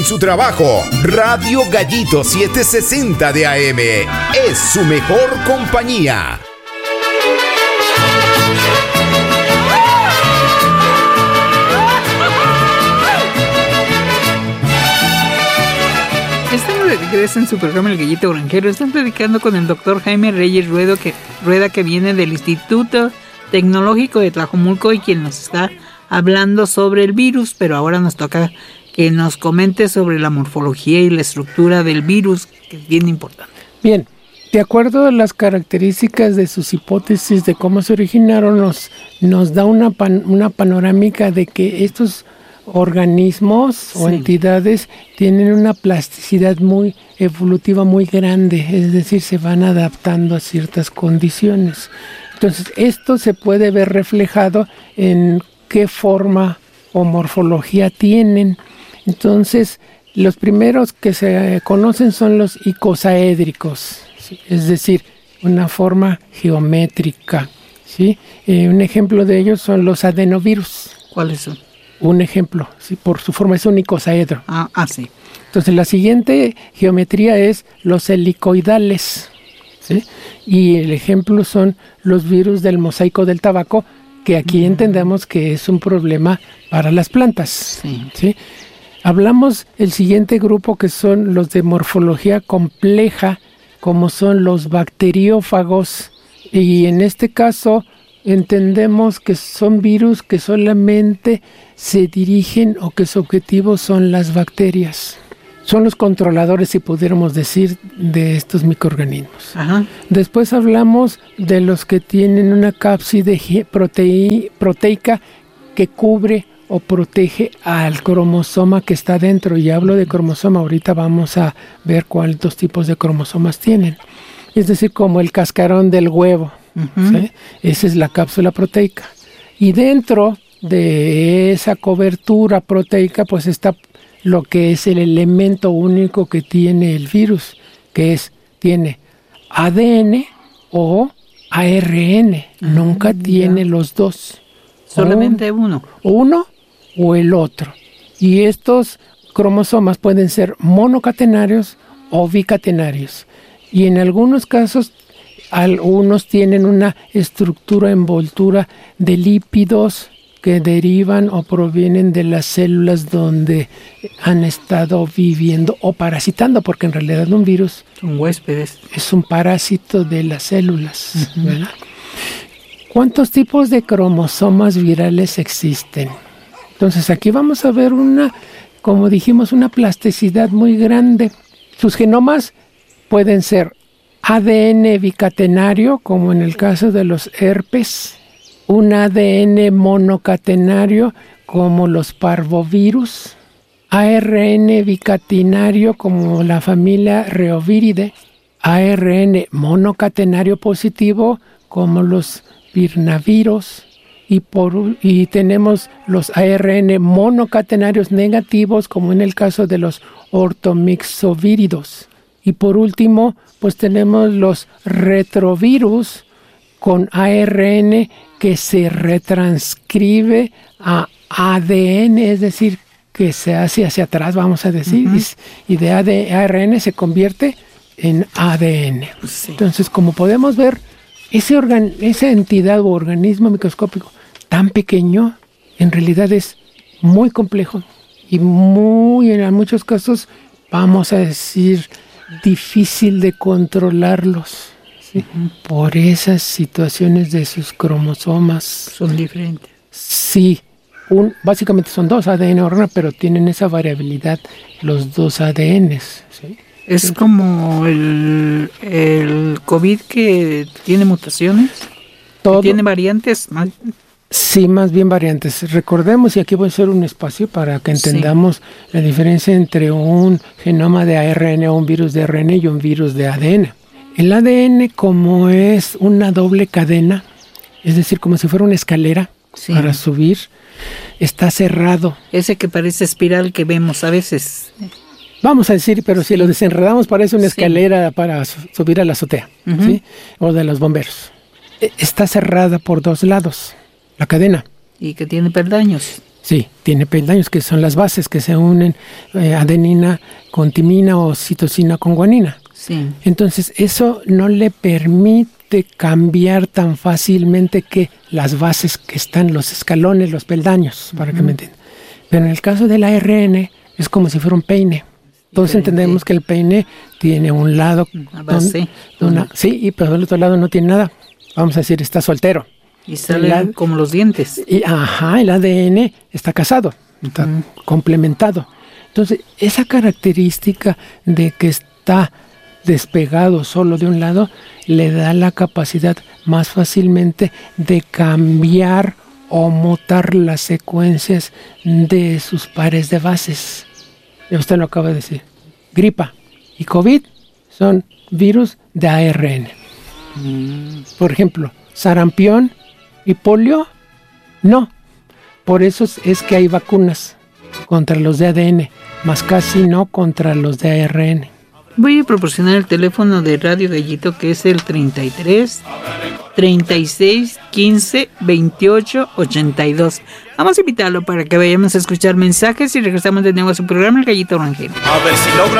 su trabajo. Radio Gallito 760 de AM es su mejor compañía. Estamos de regreso en su programa El Gallito Granjero. Están platicando con el doctor Jaime Reyes Rueda, que viene del Instituto Tecnológico de Tlajomulco y quien nos está hablando sobre el virus, pero ahora nos toca que nos comente sobre la morfología y la estructura del virus, que es bien importante. Bien, de acuerdo a las características de sus hipótesis de cómo se originaron, nos da una panorámica de que estos organismos o entidades tienen una plasticidad muy evolutiva muy grande, es decir, se van adaptando a ciertas condiciones. Entonces, esto se puede ver reflejado en qué forma o morfología tienen. Entonces, los primeros que se conocen son los icosaédricos, ¿sí? Es decir, una forma geométrica, ¿sí? Un ejemplo de ellos son los adenovirus. ¿Cuáles son? Un ejemplo, ¿sí? Por su forma es un icosaedro. Sí. Entonces, la siguiente geometría es los helicoidales, ¿sí? Y el ejemplo son los virus del mosaico del tabaco, que aquí entendemos que es un problema para las plantas. ¿Sí? Hablamos el siguiente grupo, que son los de morfología compleja, como son los bacteriófagos, y en este caso entendemos que son virus que solamente se dirigen o que su objetivo son las bacterias. Son los controladores, si pudiéramos decir, de estos microorganismos. Ajá. Después hablamos de los que tienen una cápside proteica que cubre o protege al cromosoma que está dentro. Y hablo de cromosoma, ahorita vamos a ver cuántos tipos de cromosomas tienen. Es decir, como el cascarón del huevo. ¿Sí? Esa es la cápsula proteica. Y dentro de esa cobertura proteica, pues está lo que es el elemento único que tiene el virus, que tiene ADN o ARN. Nunca tiene los dos. Solamente uno. Uno o el otro. Y estos cromosomas pueden ser monocatenarios o bicatenarios. Y en algunos casos, algunos tienen una estructura envoltura de lípidos que derivan o provienen de las células donde han estado viviendo o parasitando, porque en realidad un virus son huéspedes. Es un parásito de las células. ¿Verdad? ¿Cuántos tipos de cromosomas virales existen? Entonces aquí vamos a ver como dijimos, una plasticidad muy grande. Sus genomas pueden ser ADN bicatenario, como en el caso de los herpes, un ADN monocatenario, como los parvovirus, ARN bicatenario, como la familia Reoviridae, ARN monocatenario positivo, como los virnavirus, y tenemos los ARN monocatenarios negativos, como en el caso de los ortomixovíridos. Y por último, pues tenemos los retrovirus con ARN que se retranscribe a ADN, es decir, que se hace hacia atrás, vamos a decir, y de ARN se convierte en ADN. Sí. Entonces, como podemos ver, esa entidad o organismo microscópico tan pequeño, en realidad es muy complejo y en muchos casos, vamos a decir, difícil de controlarlos, ¿sí? Por esas situaciones de sus cromosomas. Son diferentes. Sí, básicamente son dos ADN RNA, pero tienen esa variabilidad los dos ADNs, ¿sí? Es como el COVID que tiene mutaciones, todo, tiene variantes. Sí, más bien variantes. Recordemos, y aquí voy a hacer un espacio para que entendamos la diferencia entre un genoma de ARN o un virus de ARN y un virus de ADN. El ADN, como es una doble cadena, es decir, como si fuera una escalera para subir, está cerrado. Ese que parece espiral que vemos a veces. Vamos a decir, pero si lo desenredamos parece una escalera para subir a la azotea, ¿sí? O de los bomberos. Está cerrada por dos lados, la cadena. ¿Y que tiene peldaños? Sí, tiene peldaños que son las bases que se unen, adenina con timina o citosina con guanina. Sí. Entonces, eso no le permite cambiar tan fácilmente que las bases que están, los escalones, los peldaños, para que me entiendan. Pero en el caso del ARN, es como si fuera un peine. Entonces entendemos que el peine tiene un lado, sí, pero del otro lado no tiene nada. Vamos a decir, está soltero. Y salen como los dientes. Y, el ADN está casado, está complementado. Entonces, esa característica de que está despegado solo de un lado, le da la capacidad más fácilmente de cambiar o mutar las secuencias de sus pares de bases. Ya usted lo acaba de decir. Gripa y COVID son virus de ARN. Por ejemplo, sarampión y polio, no. Por eso es que hay vacunas contra los de ADN, más casi no contra los de ARN. Voy a proporcionar el teléfono de Radio Gallito, que es el 33 36 15 28 82. Vamos a invitarlo para que vayamos a escuchar mensajes y regresamos de nuevo a su programa El Gallito Orangero. A ver si logra